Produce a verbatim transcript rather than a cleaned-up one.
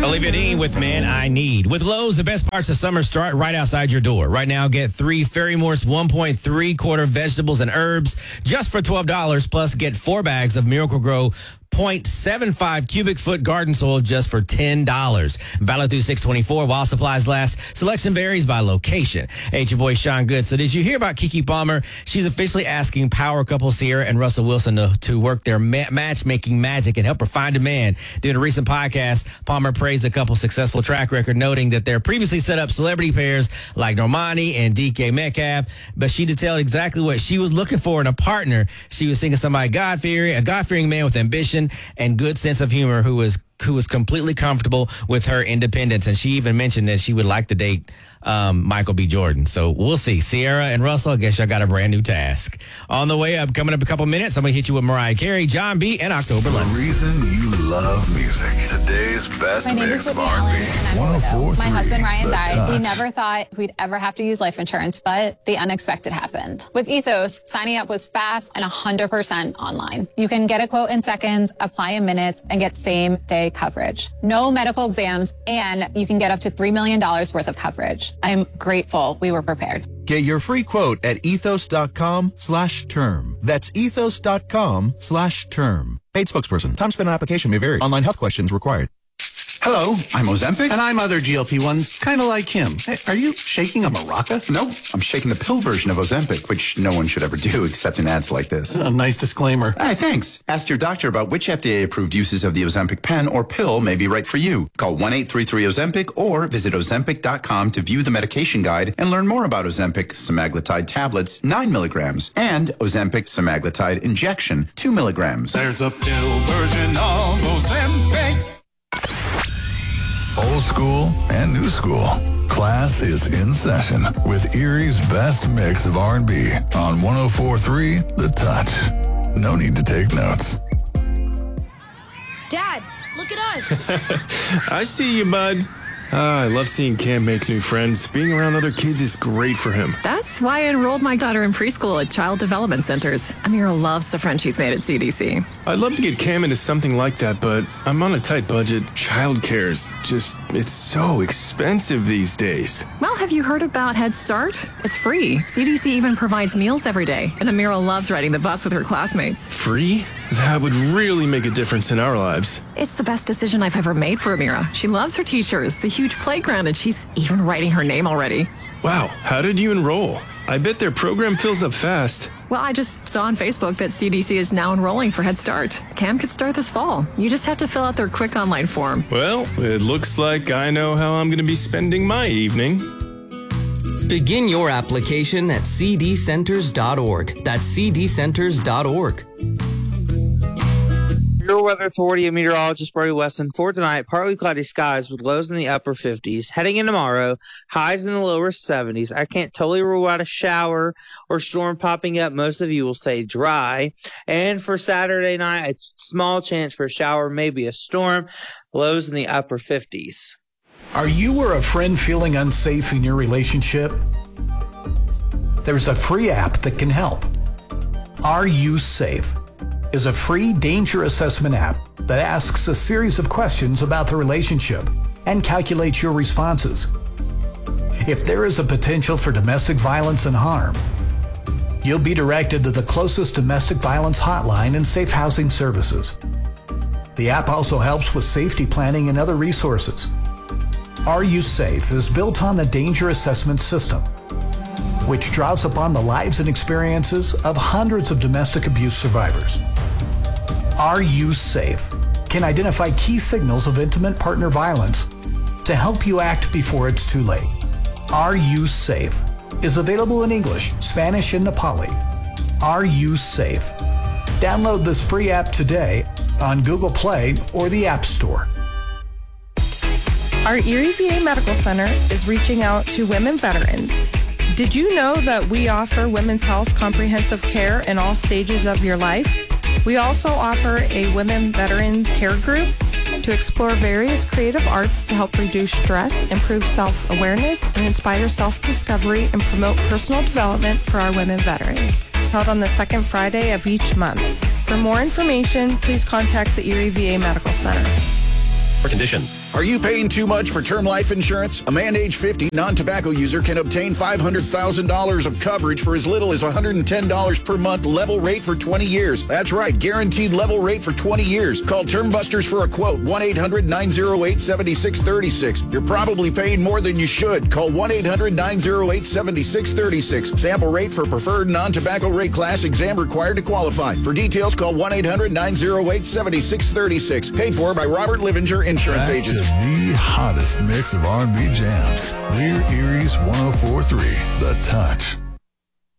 Olivia Dean with Man I Need. With Lowe's, the best parts of summer start right outside your door. Right now, get three Ferrymorse one point three quarter vegetables and herbs just for twelve dollars. Plus, get four bags of Miracle Grow zero point seven five cubic foot garden soil just for ten dollars. Valid through six twenty-four while supplies last. Selection varies by location. Hey, it's your boy Sean Good. So did you hear about Keke Palmer? She's officially asking power couple Sierra and Russell Wilson to, to work their ma- matchmaking magic and help her find a man. During a recent podcast, Palmer praised the couple's successful track record, noting that their previously set up celebrity pairs like Normani and D K Metcalf, but she detailed exactly what she was looking for in a partner. She was thinking somebody God-fearing, a God-fearing man with ambition and good sense of humor who was who was completely comfortable with her independence. And she even mentioned that she would like to date um, Michael B. Jordan. So we'll see. Sierra and Russell, I guess y'all got a brand new task. On the way up, coming up a couple minutes, I'm going to hit you with Mariah Carey, John B., and October London. The reason you love music. Today's best My name mix is of Whitney R Allen, and B. and I'm a one oh four widow. point three. My husband Ryan The died. Touch. We never thought we'd ever have to use life insurance, but the unexpected happened. With Ethos, signing up was fast and one hundred percent online. You can get a quote in seconds, apply in minutes, and get same-day coverage. No medical exams, and you can get up to three million dollars worth of coverage. I'm grateful we were prepared. Get your free quote at ethos.com slash term. That's ethos.com slash term. Paid spokesperson. Time spent on application may vary. Online health questions required. Hello, I'm Ozempic. And I'm other G L P ones, kind of like him. Hey, are you shaking a maraca? No, I'm shaking the pill version of Ozempic, which no one should ever do except in ads like this. A nice disclaimer. Hey, thanks. Ask your doctor about which F D A-approved uses of the Ozempic pen or pill may be right for you. Call one eight three three Ozempic or visit ozempic dot com to view the medication guide and learn more about Ozempic semaglutide tablets, nine milligrams, and Ozempic semaglutide injection, two milligrams. There's a pill version of Ozempic. Old school and new school. Class is in session with Erie's best mix of R and B on one oh four point three The Touch. No need to take notes. Dad, look at us. I see you, bud. Ah, I love seeing Cam make new friends. Being around other kids is great for him. That's why I enrolled my daughter in preschool at Child Development Centers. Amira loves the friends she's made at C D C. I'd love to get Cam into something like that, but I'm on a tight budget. Childcare's just, it's so expensive these days. Well, have you heard about Head Start? It's free. C D C even provides meals every day, and Amira loves riding the bus with her classmates. Free? That would really make a difference in our lives. It's the best decision I've ever made for Amira. She loves her teachers, the huge playground, and she's even writing her name already. Wow, how did you enroll? I bet their program fills up fast. Well, I just saw on Facebook that C D C is now enrolling for Head Start. Cam could start this fall. You just have to fill out their quick online form. Well, it looks like I know how I'm going to be spending my evening. Begin your application at c d centers dot org. That's c d centers dot org. Your Weather Authority and meteorologist Brody Weston for tonight, partly cloudy skies with lows in the upper fifties. Heading in tomorrow, highs in the lower seventies. I can't totally rule out a shower or storm popping up. Most of you will stay dry. And for Saturday night, a small chance for a shower, maybe a storm. Lows in the upper fifties. Are you or a friend feeling unsafe in your relationship? There's a free app that can help. Are You Safe is a free danger assessment app that asks a series of questions about the relationship and calculates your responses. If there is a potential for domestic violence and harm, you'll be directed to the closest domestic violence hotline and safe housing services. The app also helps with safety planning and other resources. Are You Safe is built on the Danger Assessment System, which draws upon the lives and experiences of hundreds of domestic abuse survivors. Are You Safe can identify key signals of intimate partner violence to help you act before it's too late. Are You Safe is available in English, Spanish, and Nepali. Are You Safe? Download this free app today on Google Play or the App Store. Our Erie V A Medical Center is reaching out to women veterans. Did you know that we offer women's health comprehensive care in all stages of your life? We also offer a women veterans care group to explore various creative arts to help reduce stress, improve self-awareness, and inspire self-discovery and promote personal development for our women veterans, held on the second Friday of each month. For more information, please contact the Erie V A Medical Center. For condition. Are you paying too much for term life insurance? A man age fifty, non-tobacco user can obtain five hundred thousand dollars of coverage for as little as one hundred ten dollars per month, level rate for twenty years. That's right, guaranteed level rate for twenty years. Call Term Busters for a quote, one eight hundred nine oh eight seven six three six. You're probably paying more than you should. Call one eight hundred nine oh eight seven six three six. Sample rate for preferred non-tobacco rate class, exam required to qualify. For details, call one eight hundred nine oh eight seven six three six. Paid for by Robert Livinger Insurance Back Agent. to the hottest mix of R and B jams. We're Erie's one oh four three, The Touch.